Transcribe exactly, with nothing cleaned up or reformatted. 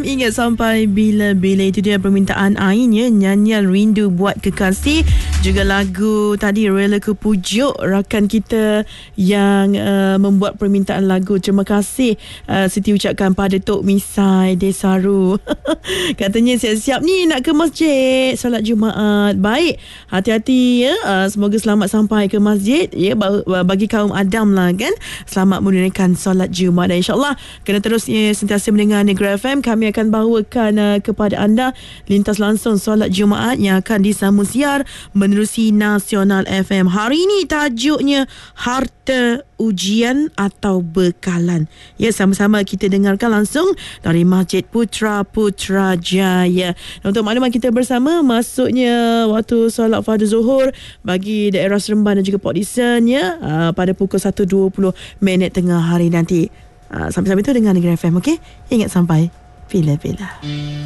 Ingat sampai bila-bila. Itu dia permintaan Ain ya, nyanyian Rindu Buat Kekasih. Juga lagu tadi Rela Ku Pujuk, rakan kita yang uh, membuat permintaan lagu. Terima kasih uh, Siti ucapkan pada Tok Misai Desaru. Katanya siap-siap ni nak ke masjid solat Jumaat. Baik, hati-hati ya. Uh, semoga selamat sampai ke masjid ya, bagi kaum Adam lah kan. Selamat menunaikan solat Jumaat, dan insyaAllah kena terus ya, sentiasa mendengar Negeri F M. Kami akan bawakan uh, kepada anda lintas langsung solat Jumaat yang akan disambung siar menerusi Nasional F M. Hari ini tajuknya Harta Ujian atau Bekalan. Ya, sama-sama kita dengarkan langsung dari Masjid Putra Putrajaya. Untuk makluman kita bersama, masuknya waktu solat fardu zuhur bagi daerah Seremban dan juga Port Dickson ya, uh, pada pukul satu dua puluh minit tengah hari nanti. Uh, sampai-sampai itu dengan Negeri F M, okey? Ingat sampai bila-bila.